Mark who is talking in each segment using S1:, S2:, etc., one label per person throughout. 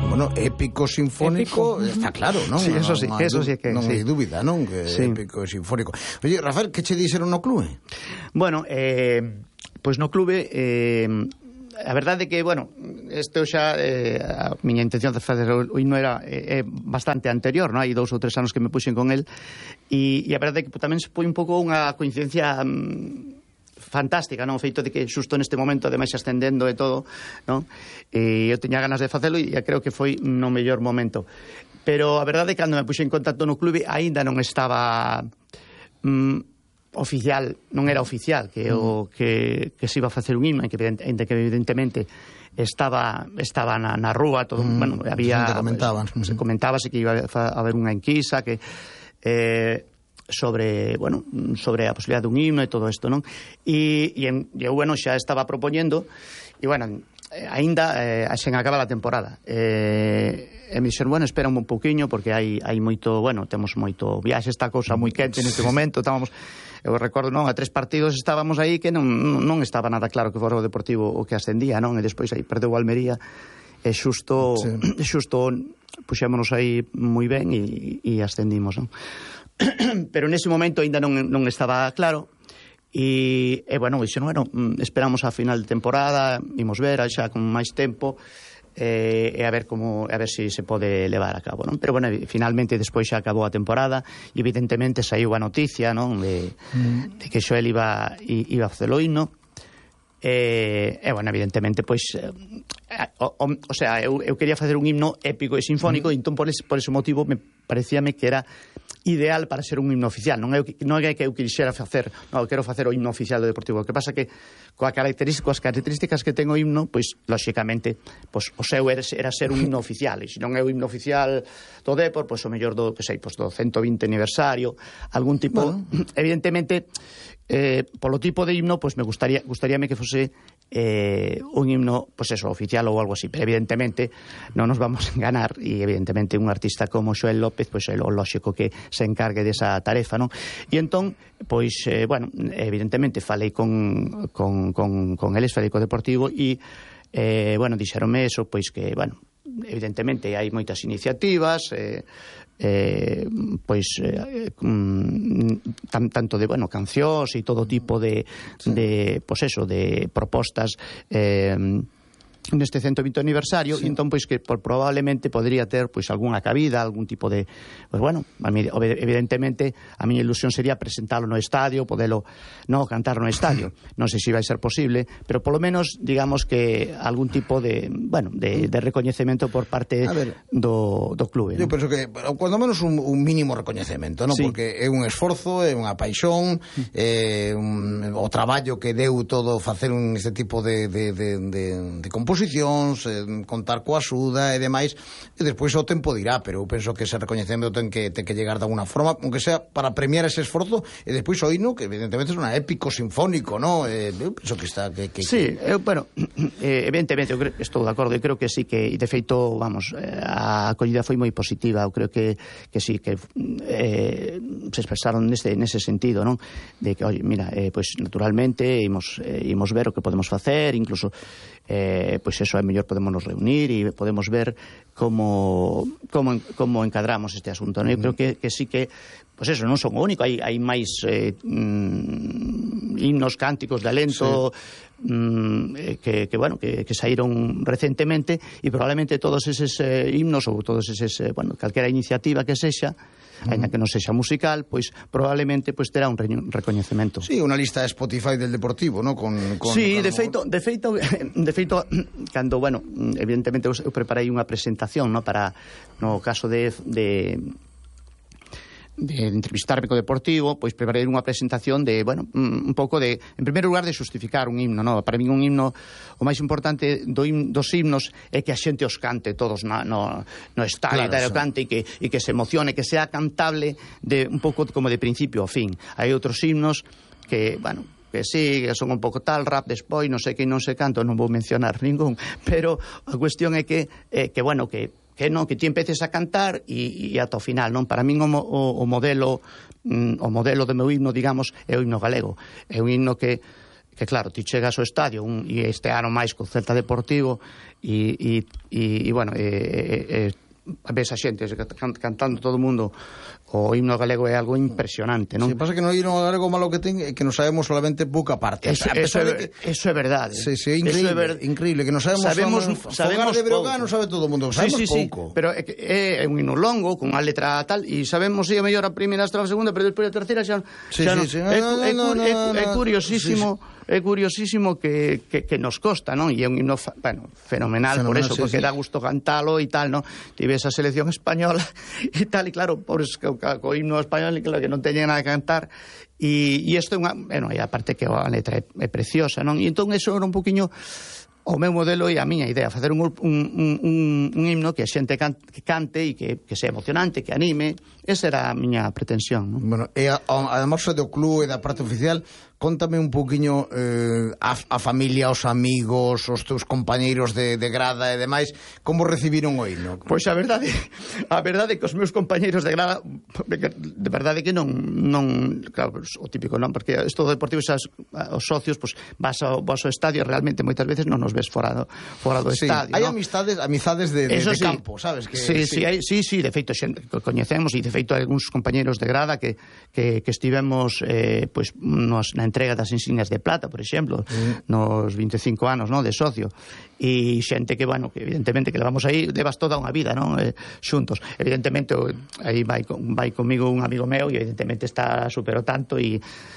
S1: Bueno, épico sinfónico, está claro, non?
S2: Sí, eso sí, que
S1: non hai dúbida, non? Que épico e sinfónico. Oye, Rafael, que che dixeron no clube?
S2: Bueno, pois no clube a verdade é que, bueno, isto xa a miña intención de facer o himno era bastante anterior, non? Hai 2 ou 3 anos que me puxen con el e a verdade é que tamén foi un pouco unha coincidencia fantástica, non? O feito de que xusto neste momento, ademais ascendendo e todo, non? E eu teña ganas de facelo e creo que foi no mellor momento. Pero a verdade é que cando me puxen en contacto no clube aínda non estaba oficial, non era oficial que se iba a facer un himno, que evidentemente estaba na rúa, todo, bueno, había se comentábase que iba a haber unha enquisa que sobre a posibilidade dun himno e todo isto, non? E eu, bueno, xa estaba propoñendo e, bueno, aínda sen acaba a temporada e me dixeron, bueno, espera un pouquiño porque hai moito, bueno, temos moito viaxe, esta cousa moi quente neste momento, estábamos, eu recordo, non, a 3 partidos estábamos aí que non estaba nada claro que fora o Deportivo o que ascendía, non? E despois aí perdeu o Almería e xusto puxémonos aí moi ben e ascendimos, non? Pero nese momento ainda non estaba claro e bueno, dixeron, bueno, esperamos a final de temporada, imos ver xa con máis tempo e a ver se se pode levar a cabo, non? Pero bueno, finalmente despois xa acabou a temporada e evidentemente saiu a noticia, non, de que Xoel iba a facer o himno e bueno, evidentemente pois o sea, eu quería facer un himno épico e sinfónico e entón por ese motivo me parecíame que era ideal para ser un himno oficial. Non é que eu quixera facer, non, eu quero facer o himno oficial do Deportivo. O que pasa que coas características que ten o himno, pois lóxicamente, pois o seu era ser un himno oficial, e se non é o himno oficial do Depor, pois o mellor do 120 aniversario, algún tipo, bueno, evidentemente polo tipo de himno, pois me gustaríame que fose un himno, pois eso, oficial ou algo así, pero evidentemente non nos vamos a enganar e evidentemente un artista como Xoel López, pois é o lóxico que se encargue desa tarefa, non? E entón, pois, bueno, evidentemente falei con eles, falei co Deportivo e, bueno, dixeronme eso, pois que, bueno, evidentemente hai moitas iniciativas pois tanto de, bueno, cancións e todo tipo de pois eso, de propostas neste 120 aniversario, sí. Entón, pois, que probablemente podría ter, pois, algunha cabida, algún tipo de, pois, bueno, evidentemente, a miña ilusión sería presentalo no estadio, podelo, no, cantar no estadio, non sei se vai ser posible, pero polo menos, digamos que algún tipo de, bueno, de recoñecemento por parte do clube.
S1: Eu penso que, cuando menos, un mínimo recoñecemento, non? Sí. Porque é un esforzo, é unha paixón, o traballo que deu todo facer este tipo de composicións, contar coa axuda e demais, e despois o tempo dirá, pero eu penso que ese recoñecemento ten que llegar de alguna forma, aunque sea para premiar ese esforzo, e despois o himno, que evidentemente é un épico sinfónico, non? Eu penso que está...
S2: Sí, bueno, evidentemente, eu estou de acordo, eu creo que sí, que de feito, vamos, a acollida foi moi positiva, eu creo que sí, que se expresaron nese sentido, non? De que, oye, mira, pois naturalmente imos ver o que podemos facer, incluso pois eso, é mellor podemos nos reunir e podemos ver como encadramos este asunto, non? Eu creo que sí que, pois eso, non son o único, hai máis himnos, cánticos de alento, sí. que saíron recentemente e probablemente todos eses himnos ou todos eses, bueno, calquera iniciativa que sexa, ainda que non sexa musical, pois probablemente pois terá un recoñecemento.
S1: Sí, unha lista de Spotify del Deportivo, ¿no?
S2: Sí, de feito, cando, bueno, evidentemente eu preparei unha presentación, ¿no? Para, no caso de entrevistarme co Deportivo, pois preparei unha presentación de, bueno, un pouco de, en primeiro lugar, de xustificar un himno, no? Para min un himno, o máis importante dos himnos é que a xente os cante todos no estadio, claro, cante e que se emocione, que sea cantable de un pouco como de principio ao fin. Hai outros himnos que, bueno, que sí, que son un pouco tal, rap despois, non sei que non sei canto, non vou mencionar ningún, pero a cuestión é que bueno, que ti empeces a cantar e ata o final, non? Para min o modelo do meu himno, digamos, é o himno galego. É un himno que que claro, ti chegas ao estadio e este ano máis co Celta Deportivo e bueno, ves a xente cantando todo o mundo o himno galego é algo impresionante, non?
S1: Si, pasa que no himno galego malo que ten é que non sabemos solamente pouca parte.
S2: Eso é verdade.
S1: Sí, increíble, que non sabemos Fogar de Breogán, non sabe todo o mundo, sabemos pouco.
S2: Pero é un himno longo, con unha letra tal, e sabemos a mellor a primeira, a segunda, pero despois a terceira xa é curiosísimo. É curiosísimo que nos costa, non? E é un himno, fenomenal por eso, porque dá gusto cantalo e tal, non? Ti ves a selección española e tal, e claro, pobres co himno español, claro, que non teñen nada que cantar, e isto é unha... Bueno, e aparte que a letra é preciosa, non? E entón, eso era un poquinho o meu modelo e a miña idea, facer un himno que a xente que cante e que sea emocionante, que anime. Esa era a miña pretensión, non?
S1: Bueno, e además do club e da parte oficial, contame un pouquiño a familia, os amigos, os teus compañeiros de grada e demais, como recibiron o himno?
S2: Pois a verdade é que os meus compañeiros de grada, de verdade que non claro, o típico, non, porque isto do Deportivo, os socios, pois vas ao estadio, realmente moitas veces non nos ves fora do estadio.
S1: Hai amizades de campo, sabes?
S2: Sí, de feito coñecemos, e de feito hai algúns compañeiros de grada que estivemos pois na entrega das insignias de plata, por exemplo, nos 25 anos, non, de socio, e xente que, bueno, que evidentemente que levamos aí, levas toda unha vida, non, xuntos. Evidentemente aí vai comigo un amigo meu e evidentemente está super o tanto e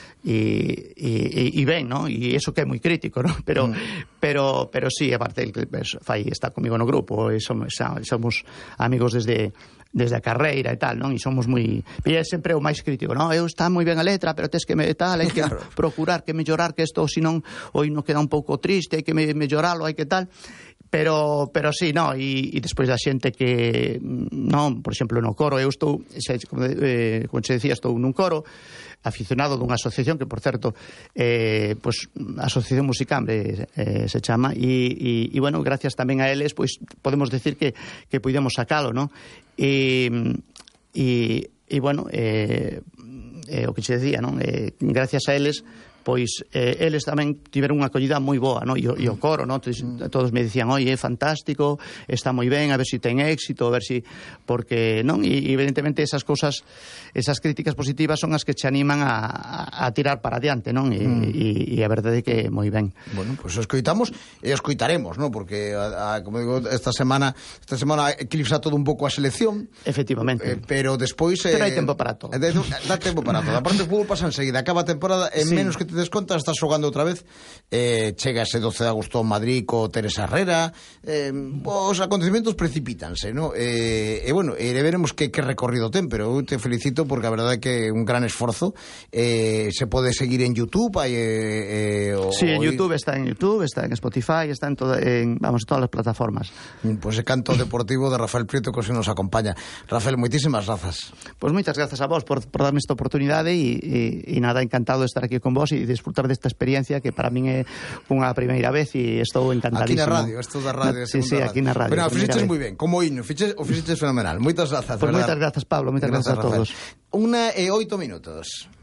S2: ben, non? E iso que é moi crítico, non? Pero sí, aparte está comigo no grupo, e somos amigos desde a carreira e tal, non? E somos moi... E é sempre o máis crítico, non? Está moi ben a letra, pero tes que tal, hai que procurar que mellorar, que isto, senón o himno queda un pouco triste, hai que melloralo, hai que tal... Pero sí, no, e despois da xente que, non, por exemplo, no coro, eu estou, como se decía, estou nun coro, aficionado dunha asociación que, por certo, pois, Asociación Musicambre se chama, e bueno, gracias tamén a eles, pois, podemos decir que puidemos sacalo, non? E bueno, o que se decía, non? Gracias a eles, pois eles tamén tiveron unha acollida moi boa, non? E o coro, non? Todos me dicían, oi, é fantástico, está moi ben, a ver se ten éxito, a ver se... Porque, non? E evidentemente esas cousas, esas críticas positivas son as que che animan a tirar para adiante, non? E a verdade é que moi ben.
S1: Bueno, pois o escoitamos e o escoitaremos, non? Porque, como digo, esta semana eclipsa todo un pouco a selección.
S2: Efectivamente.
S1: Pero despois...
S2: Pero hai tempo para todo.
S1: Dá tempo para todo. Aparte, o fútbol pasa enseguida. Acaba a temporada en menos que te des conta, estás xogando outra vez, chega ese 12 de agosto a Madrid co Teresa Herrera, os acontecementos precipítanse, ¿no? E bueno, veremos que recorrido ten, pero eu te felicito porque a verdade é que é un gran esforzo. Se pode seguir en YouTube,
S2: en YouTube, está en Spotify, está en todas as plataformas.
S1: Pois é Canto Deportivo de Rafael Prieto, que se nos acompaña. Rafael, moitísimas grazas.
S2: Pois moitas grazas a vos por darme esta oportunidade e nada, encantado de estar aquí con vos e disfrutar desta experiencia que para min é unha primeira vez e estou encantadísimo.
S1: Aquí na radio, isto da radio.
S2: Sí, aquí na radio.
S1: Pero fixeches moi ben, como hino, fixeches fenomenal. Moitas grazas.
S2: Pois moitas grazas, Pablo, moitas grazas a todos.
S1: 1:08.